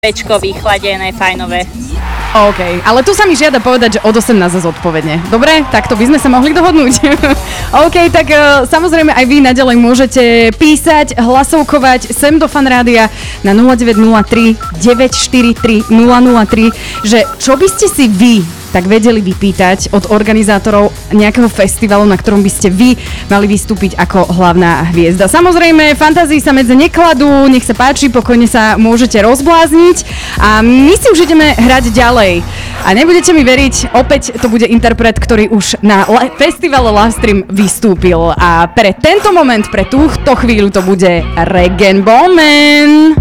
Bečkový, chladené, fajnové. OK, ale tu sa mi žiada povedať, že od 18 zodpovedne. Dobre, tak to by sme sa mohli dohodnúť. OK, tak samozrejme aj vy naďalej môžete písať, hlasovkovať sem do Fanrádia na 0903 943 003, že čo by ste si vy tak vedeli vypýtať od organizátorov nejakého festivalu, na ktorom by ste vy mali vystúpiť ako hlavná hviezda. Samozrejme, fantázii sa medze nekladú, nech sa páči, pokojne sa môžete rozblázniť a my si už ideme hrať ďalej. A nebudete mi veriť, opäť to bude interpret, ktorý už na festivale Livestream vystúpil a pre tento moment, pre túto chvíľu to bude Regen Bowman.